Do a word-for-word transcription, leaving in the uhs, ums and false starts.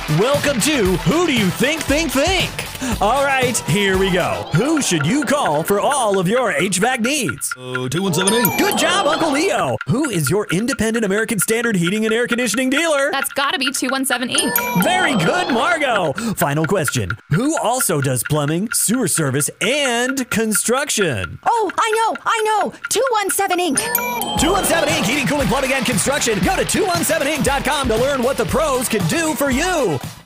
Welcome to Who Do You Think Think Think? All right, here we go. Who should you call for all of your H V A C needs? Uh, two one seven eight. Good job, Uncle Leo. Who is your independent American Standard heating and air conditioning dealer? That's gotta be two one seven Incorporated. Very good, Margot. Final question. Who also does plumbing, sewer service, and construction? Oh, I know, I know. two one seven Incorporated. two one seven Incorporated. Heating, cooling, plumbing, and construction. Go to two one seven inc dot com to learn what the pros can do for you.